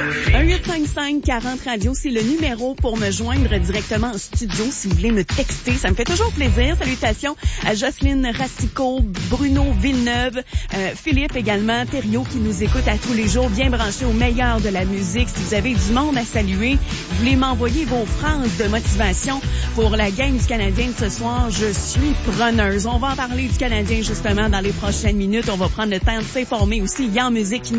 1-855-40 Radio, c'est le numéro pour me joindre directement en studio si vous voulez me texter. Ça me fait toujours plaisir. Salutations à Jocelyne Racicot, Bruno Villeneuve, Philippe également, Thériault qui nous écoute à tous les jours, bien branché au meilleur de la musique. Si vous avez du monde à saluer, vous voulez m'envoyer vos phrases de motivation pour la game du Canadien de ce soir, je suis preneuse. On va en parler du Canadien justement dans les prochaines minutes. On va prendre le temps de s'informer aussi. Il y a en musique